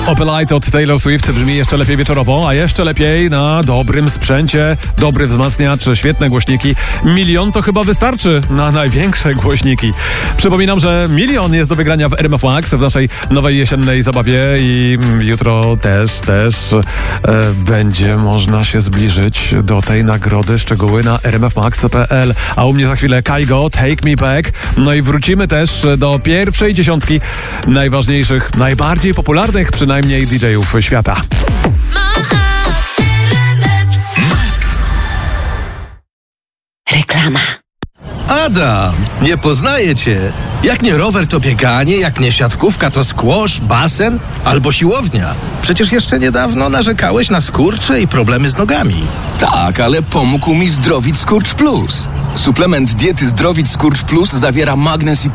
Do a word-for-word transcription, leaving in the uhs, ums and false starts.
Opel Light od Taylor Swift brzmi jeszcze lepiej wieczorowo, a jeszcze lepiej na dobrym sprzęcie, dobry wzmacniacz, świetne głośniki. Milion to chyba wystarczy na największe głośniki. Przypominam, że milion jest do wygrania w R M F Max w naszej nowej jesiennej zabawie i jutro też, też e, będzie można się zbliżyć do tej nagrody. Szczegóły na r m f max kropka p l. A u mnie za chwilę Kygo, Take Me Back. No i wrócimy też do pierwszej dziesiątki najważniejszych, najbardziej popularnych przynajmniej D J-ów świata. Reklama. Adam, nie poznaję cię. Jak nie rower, to bieganie, jak nie siatkówka, to squash, basen albo siłownia. Przecież jeszcze niedawno narzekałeś na skurcze i problemy z nogami. Tak, ale pomógł mi Zdrowit Skurcz Plus. Suplement diety Zdrowit Skurcz Plus zawiera magnez i